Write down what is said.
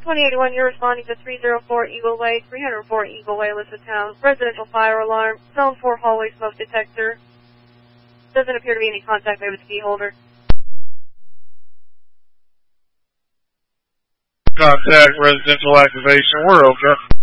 2081, you're responding to 304 Eagle Way, 304 Eagle Way, Elizabeth Town. Residential fire alarm, zone 4 hallway smoke detector. Doesn't appear to be any contact made with the key holder. Contact residential activation, we're over.